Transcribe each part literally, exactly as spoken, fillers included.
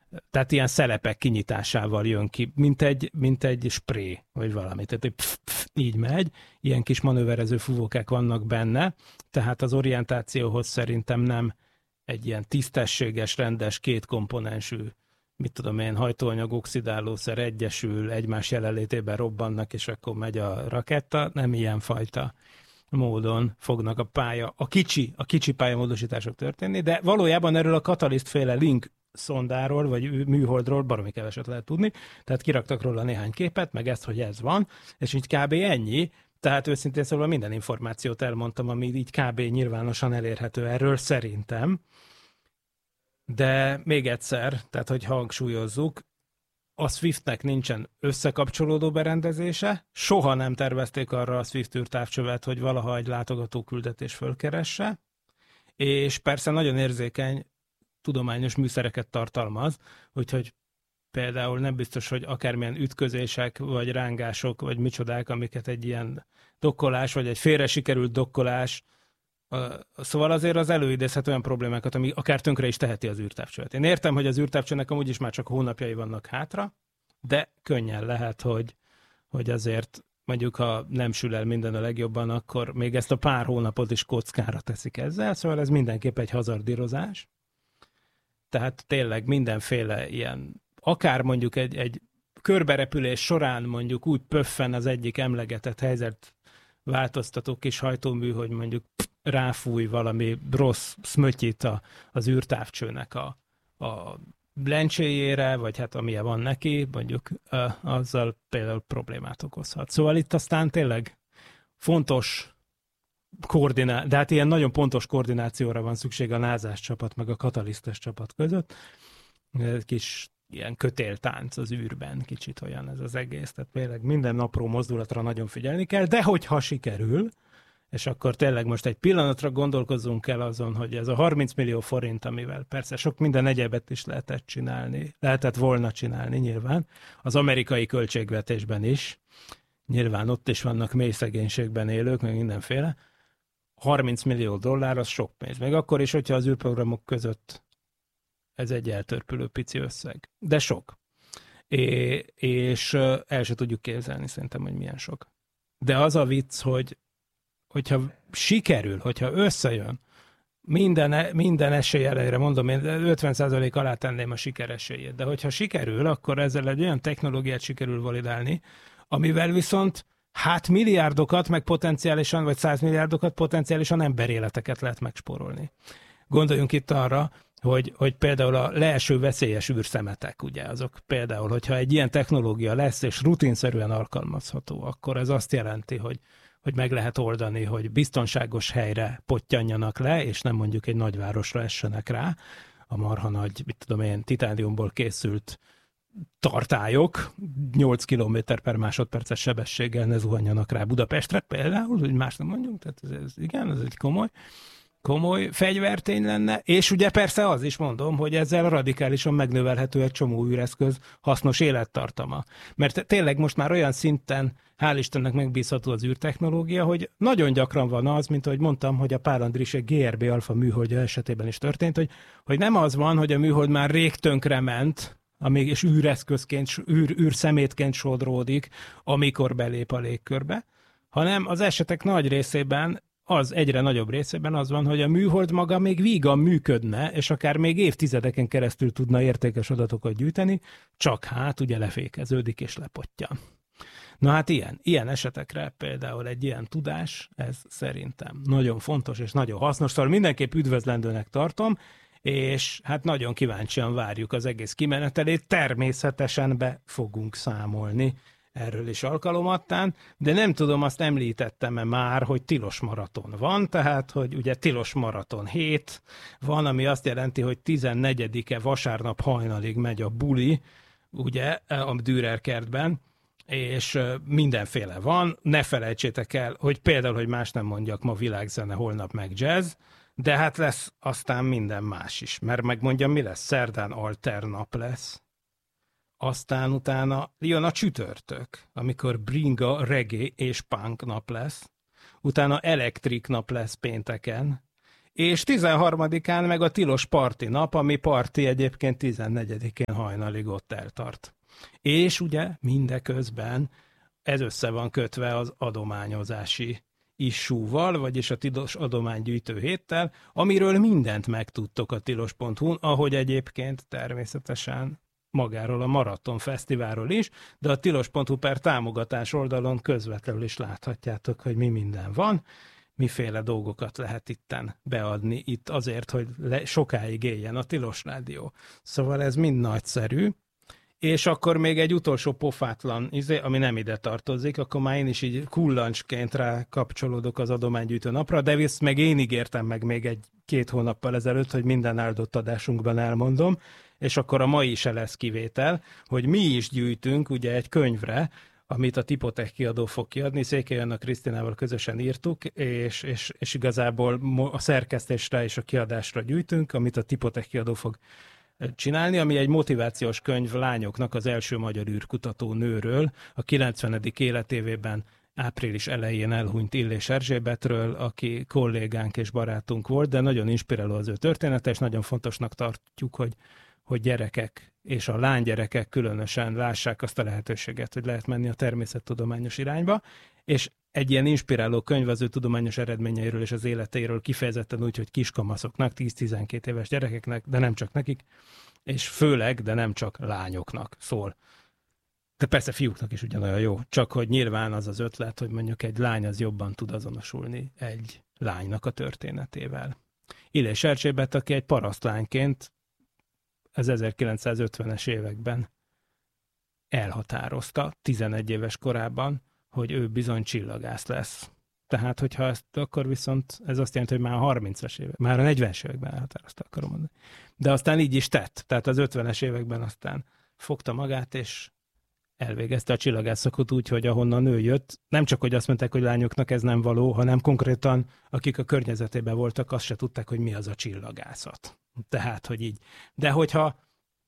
tehát ilyen szelepek kinyitásával jön ki, mint egy, mint egy spré, vagy valami. Tehát pff, pff, így megy, ilyen kis manőverező fúvókák vannak benne, tehát az orientációhoz szerintem nem egy ilyen tisztességes, rendes, kétkomponensű, mit tudom én, hajtóanyag oxidálószer egyesül, egymás jelenlétében robbannak, és akkor megy a raketta, nem ilyen fajta módon fognak a pálya, a kicsi, a kicsi pályamódosítások történni, de valójában erről a katalisztféle link szondáról, vagy műholdról baromi keveset lehet tudni, tehát kiraktak róla néhány képet, meg ezt, hogy ez van, és így kb. Ennyi, tehát őszintén szólva minden információt elmondtam, ami így kb. Nyilvánosan elérhető erről szerintem, de még egyszer, tehát hogy hangsúlyozzuk, a Swiftnek nincsen összekapcsolódó berendezése, soha nem tervezték arra a Swift űrtávcsövet, hogy valaha egy látogatóküldetés fölkeresse, és persze nagyon érzékeny tudományos műszereket tartalmaz, úgyhogy például nem biztos, hogy akármilyen ütközések, vagy rángások, vagy micsodák, amiket egy ilyen dokkolás, vagy egy félre sikerült dokkolás, szóval azért az előidézhet olyan problémákat, ami akár tönkre is teheti az űrtávcsövet. Én értem, hogy az űrtávcsőnek amúgy is már csak hónapjai vannak hátra, de könnyen lehet, hogy, hogy azért mondjuk, ha nem sül el minden a legjobban, akkor még ezt a pár hónapot is kockára teszik ezzel, szóval ez mindenképp egy hazardírozás. Tehát tényleg mindenféle ilyen, akár mondjuk egy, egy körberepülés során mondjuk úgy pöffen az egyik emlegetett helyzet változtató kis hajtómű, hogy mondjuk ráfúj valami rossz szmötyit a, az űrtávcsőnek a, a lencséjére, vagy hát amilyen van neki, mondjuk azzal például problémát okozhat. Szóval itt aztán tényleg fontos koordináció, de hát ilyen nagyon pontos koordinációra van szükség a názás csapat, meg a katalisztes csapat között. Egy kis ilyen kötéltánc az űrben, kicsit olyan ez az egész. Tehát tényleg minden apró mozdulatra nagyon figyelni kell, de hogyha sikerül, és akkor tényleg most egy pillanatra gondolkozzunk el azon, hogy ez a harminc millió forint, amivel persze sok minden egyebet is lehetett csinálni, lehetett volna csinálni nyilván, az amerikai költségvetésben is, nyilván ott is vannak mély szegénységben élők, meg mindenféle, harminc millió dollár az sok pénz. Meg akkor is, hogyha az űrprogramok között ez egy eltörpülő pici összeg. De sok. É, és el se tudjuk képzelni szerintem, hogy milyen sok. De az a vicc, hogy hogyha sikerül, hogyha összejön, minden, minden esély elejére, mondom, én ötven százalék alá tenném a siker esélyét, de hogyha sikerül, akkor ezzel egy olyan technológiát sikerül validálni, amivel viszont hát milliárdokat, meg potenciálisan, vagy százmilliárdokat potenciálisan emberéleteket lehet megspórolni. Gondoljunk itt arra, hogy, hogy például a leeső veszélyes űrszemetek, ugye, azok például, hogyha egy ilyen technológia lesz, és rutinszerűen alkalmazható, akkor ez azt jelenti, hogy hogy meg lehet oldani, hogy biztonságos helyre pottyanjanak le, és nem mondjuk egy nagyvárosra essenek rá, a marha nagy, mit tudom én, titániumból készült tartályok nyolc kilométer per másodperces sebességgel ne zuhanjanak rá Budapestre például, hogy más nem mondjuk, tehát ez, ez igen, ez egy komoly, komoly fegyvertény lenne, és ugye persze az is mondom, hogy ezzel radikálisan megnövelhető egy csomó űreszköz hasznos élettartama. Mert tényleg most már olyan szinten, hál' Istennek megbízható az űrtechnológia, hogy nagyon gyakran van az, mint ahogy mondtam, hogy a Pál Andrisek gé er bé alfa műholdja esetében is történt, hogy, hogy nem az van, hogy a műhold már rég tönkrement, amíg és űreszközként, űr, űrszemétként sodródik, amikor belép a légkörbe, hanem az esetek nagy részében az egyre nagyobb részében az van, hogy a műhold maga még vígan működne, és akár még évtizedeken keresztül tudna értékes adatokat gyűjteni, csak hát ugye lefékeződik és lepottyan. Na hát ilyen, ilyen esetekre például egy ilyen tudás, ez szerintem nagyon fontos és nagyon hasznos, szóval mindenképp üdvözlendőnek tartom, és hát nagyon kíváncsian várjuk az egész kimenetelét, természetesen be fogunk számolni erről is alkalomattán, de nem tudom, azt említettem-e már, hogy tilos maraton van, tehát, hogy ugye tilos maraton hét van, ami azt jelenti, hogy tizennegyedike vasárnap hajnalig megy a buli, ugye, a Dürer kertben, és mindenféle van. Ne felejtsétek el, hogy például, hogy más nem mondjak, ma világzene, holnap meg jazz, de hát lesz aztán minden más is, mert megmondjam, mi lesz, szerdán alternap lesz, aztán utána jön a csütörtök, amikor bringa, reggae és punk nap lesz, utána elektrik nap lesz pénteken, És tizenharmadikán meg a tilos parti nap, ami parti egyébként tizennegyedikén hajnalig ott eltart. És ugye mindeközben ez össze van kötve az adományozási issúval, vagyis a tilos adománygyűjtő héttel, amiről mindent megtudtok a tilos pont hu-n, ahogy egyébként természetesen magáról a Maraton Fesztiválról is, de a tilos pont hu per támogatás oldalon közvetlenül is láthatjátok, hogy mi minden van, miféle dolgokat lehet itten beadni itt azért, hogy le, sokáig éljen a Tilos Rádió. Szóval ez mind nagyszerű. És akkor még egy utolsó pofátlan, ami nem ide tartozik, akkor már én is így kullancsként rá kapcsolódok az adománygyűjtő napra, de visz meg én ígértem meg még egy-két hónappal ezelőtt, hogy minden áldott adásunkban elmondom, és akkor a mai se lesz kivétel, hogy mi is gyűjtünk ugye egy könyvre, amit a Tipotech kiadó fog kiadni, Székely Anna Krisztinával közösen írtuk, és, és, és igazából a szerkesztésre és a kiadásra gyűjtünk, amit a Tipotech kiadó fog csinálni, ami egy motivációs könyv lányoknak az első magyar űrkutató nőről, a kilencvenedik életévében április elején elhunyt Illés Erzsébetről, aki kollégánk és barátunk volt, de nagyon inspiráló az ő története, és nagyon fontosnak tartjuk, hogy, hogy gyerekek és a lánygyerekek különösen lássák azt a lehetőséget, hogy lehet menni a természettudományos irányba, és egy ilyen inspiráló könyv az ő tudományos eredményeiről és az életeiről kifejezetten úgy, hogy kiskamaszoknak, tíz-tizenkét éves gyerekeknek, de nem csak nekik, és főleg, de nem csak lányoknak szól. De persze fiúknak is ugyanolyan jó, csak hogy nyilván az az ötlet, hogy mondjuk egy lány az jobban tud azonosulni egy lánynak a történetével. Illés Erzsébet, aki egy parasztlányként az ezerkilencszázötvenes években elhatározta, tizenegy éves korában, hogy ő bizony csillagász lesz. Tehát, hogyha ezt, akkor viszont ez azt jelenti, hogy már a harmincas évek, már a negyvenes években elhatározta, akarom mondani. De aztán így is tett. Tehát az ötvenes években aztán fogta magát, és elvégezte a csillagászakot úgy, hogy ahonnan ő jött, nem csak, hogy azt mondták, hogy lányoknak ez nem való, hanem konkrétan, akik a környezetében voltak, azt se tudták, hogy mi az a csillagászat. Tehát, hogy így. De hogyha,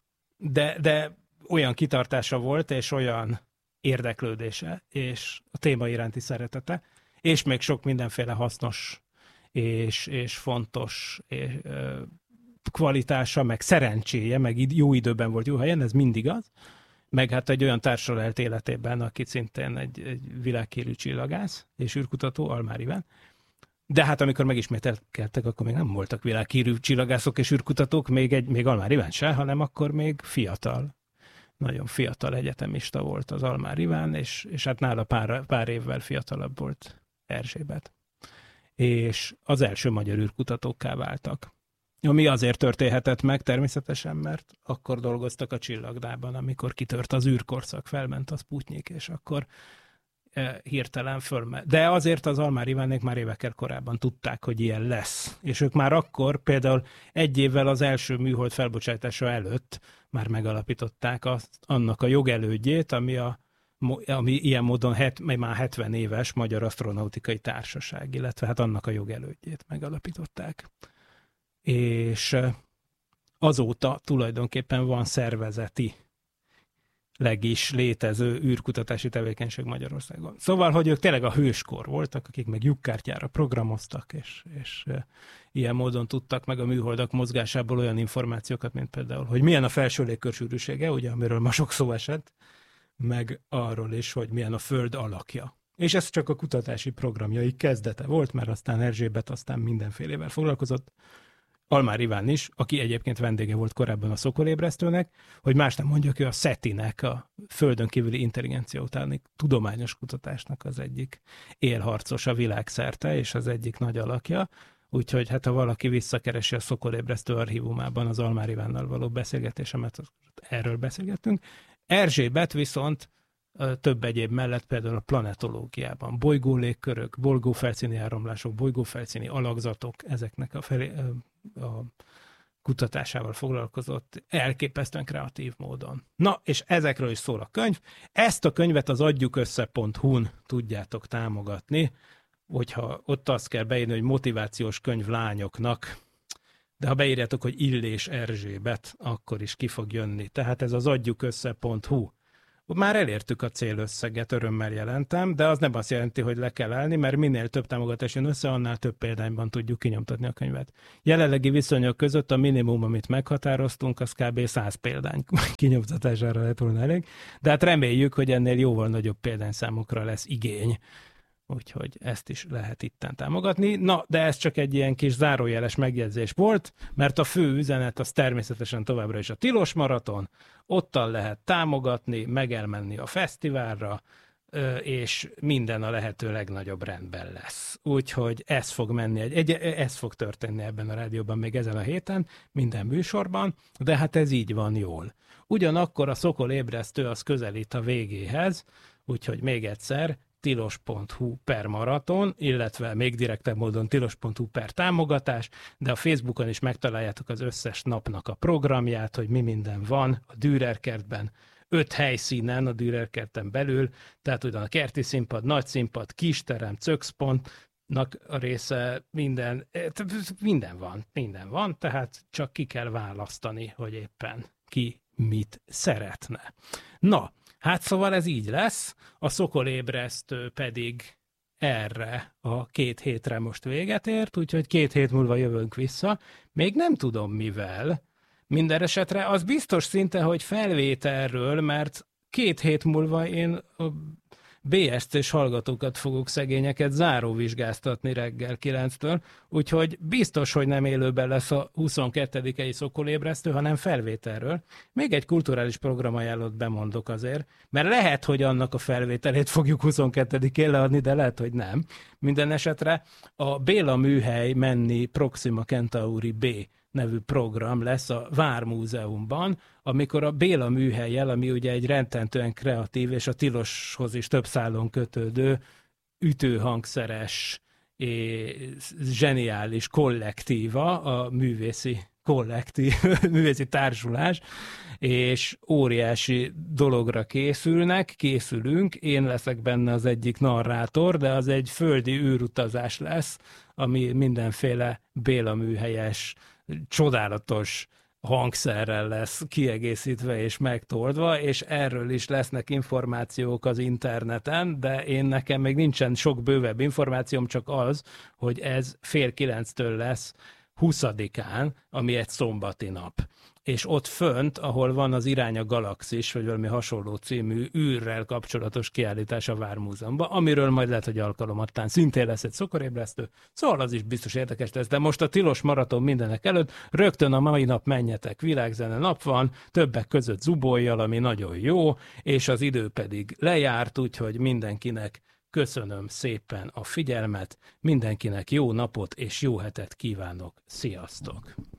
de, de olyan kitartása volt, és olyan érdeklődése, és a téma iránti szeretete, és még sok mindenféle hasznos és, és fontos és, ö, kvalitása, meg szerencséje, meg jó időben volt jó helyen, ez mindig az, meg hát egy olyan társal élt életében, aki szintén egy, egy világhírű csillagász és űrkutató, Almár Iván. De hát amikor megismételkedtek, akkor még nem voltak világhírű csillagászok és űrkutatók, még, egy, még Almár Iván se, hanem akkor még fiatal, nagyon fiatal egyetemista volt az Almár Iván, és, és hát nála pár, pár évvel fiatalabb volt Erzsébet. És az első magyar űrkutatókká váltak. Ami azért történhetett meg természetesen, mert akkor dolgoztak a Csillagdában, amikor kitört az űrkorszak, felment a Sputnik, és akkor e, hirtelen fölment. De azért az Almár Ivánék már évekkel korábban tudták, hogy ilyen lesz. És ők már akkor, például egy évvel az első műhold felbocsátása előtt már megalapították azt, annak a jogelődjét, ami, a, ami ilyen módon het, már hetven éves Magyar Asztronautikai Társaság, illetve hát annak a jogelődjét megalapították. És azóta tulajdonképpen van szervezeti leg is létező űrkutatási tevékenység Magyarországon. Szóval, hogy ők tényleg a hőskor voltak, akik meg lyukkártyára programoztak, és, és ilyen módon tudtak meg a műholdak mozgásából olyan információkat, mint például, hogy milyen a felső légkörsűrűsége, ugye, amiről ma sok szó esett, meg arról is, hogy milyen a Föld alakja. És ez csak a kutatási programjai kezdete volt, mert aztán Erzsébet aztán mindenfélével foglalkozott, Almár Iván is, aki egyébként vendége volt korábban a Szokolébresztőnek, hogy más nem mondjak, ő a szetinek, a földön kívüli intelligencia utáni tudományos kutatásnak az egyik élharcos a világszerte, és az egyik nagy alakja. Úgyhogy hát ha valaki visszakeresi a Szokolébresztő archívumában az Almár Ivánnal való beszélgetésemet, erről beszélgettünk. Erzsébet viszont több egyéb mellett például a planetológiában, bolygólégkörök, bolygófelszíni áramlások, bolygófelszíni alakzatok, ezeknek a, felé, a kutatásával foglalkozott elképesztően kreatív módon. Na, és ezekről is szól a könyv. Ezt a könyvet az adjukössze pont hu-n tudjátok támogatni, hogyha ott azt kell beírni, hogy motivációs könyv lányoknak, de ha beírjátok, hogy Illés Erzsébet, akkor is ki fog jönni. Tehát ez az adjukössze pont hu Már elértük a célösszeget, örömmel jelentem, de az nem azt jelenti, hogy le kell állni, mert minél több támogatás jön össze, annál több példányban tudjuk kinyomtatni a könyvet. Jelenlegi viszonyok között a minimum, amit meghatároztunk, az kb. száz példány kinyomtatására lett volna elég, de hát reméljük, hogy ennél jóval nagyobb példányszámokra lesz igény. Úgyhogy ezt is lehet itten támogatni. Na, de ez csak egy ilyen kis zárójeles megjegyzés volt, mert a fő üzenet az természetesen továbbra is a tilos maraton, ottan lehet támogatni, megelmenni a fesztiválra, és minden a lehető legnagyobb rendben lesz. Úgyhogy ez fog menni, egy, egy, ez fog történni ebben a rádióban még ezen a héten, minden műsorban, de hát ez így van jól. Ugyanakkor a Szokol ébresztő az közelít a végéhez, úgyhogy még egyszer, tilos pont hu per maraton, illetve még direktebb módon tilos pont hu per támogatás, de a Facebookon is megtaláljátok az összes napnak a programját, hogy mi minden van a Dürerkertben, öt helyszínen a Dürerkerten belül, tehát ugyan a kerti színpad, nagy színpad, kisterem, cökszpontnak a része, minden, minden van, minden van, tehát csak ki kell választani, hogy éppen ki mit szeretne. Na, hát szóval ez így lesz, a Szokol ébresztő pedig erre a két hétre most véget ért, úgyhogy két hét múlva jövünk vissza. Még nem tudom mivel, minden esetre az biztos szinte, hogy felvételről, mert két hét múlva én a bé es cés hallgatókat fogok szegényeket záróvizsgáztatni reggel kilenctől, úgyhogy biztos, hogy nem élőben lesz a huszonkettedikei Szokol ébresztő, hanem felvételről. Még egy kulturális programajánlót bemondok azért, mert lehet, hogy annak a felvételét fogjuk huszonkettedikén leadni, de lehet, hogy nem. Minden esetre a Béla Műhely Menni Proxima Centauri B nevű program lesz a Vármúzeumban, amikor a Béla Műhellyel, ami ugye egy rettentően kreatív és a tiloshoz is több szálon kötődő, ütőhangszeres és zseniális kollektíva, a művészi kollektív, művészi társulás, és óriási dologra készülnek, készülünk, én leszek benne az egyik narrátor, de az egy földi űrutazás lesz, ami mindenféle Béla Műhelyes csodálatos hangszerrel lesz kiegészítve és megtoldva, és erről is lesznek információk az interneten, de én nekem még nincsen sok bővebb információm, csak az, hogy ez fél kilenctől lesz huszadikán, ami egy szombati nap. És ott fönt, ahol van az Irány a Galaxis, vagy valami hasonló című űrrel kapcsolatos kiállítás a Vármúzeumban, amiről majd lehet, hogy alkalomattán szintén lesz egy szokorébresztő, szóval az is biztos érdekes lesz, de most a tilos maraton mindenek előtt, rögtön a mai nap menjetek, világzene nap van, többek között Zubollyal, ami nagyon jó, és az idő pedig lejárt, úgyhogy mindenkinek köszönöm szépen a figyelmet, mindenkinek jó napot és jó hetet kívánok, sziasztok!